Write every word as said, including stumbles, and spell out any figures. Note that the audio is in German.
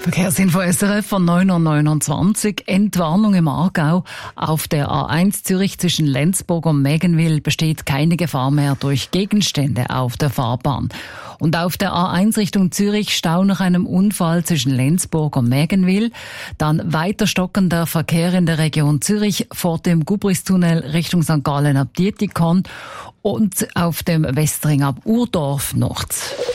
Verkehrsinfo S R F von neun Uhr neunundzwanzig. Entwarnung im Aargau. Auf der A eins Zürich zwischen Lenzburg und Mägenwil besteht keine Gefahr mehr durch Gegenstände auf der Fahrbahn. Und auf der A eins Richtung Zürich Stau nach einem Unfall zwischen Lenzburg und Mägenwil. Dann weiter stockender Verkehr in der Region Zürich vor dem Gubristunnel Richtung Sankt Gallen ab Dietikon und auf dem Westring ab Urdorf Nord.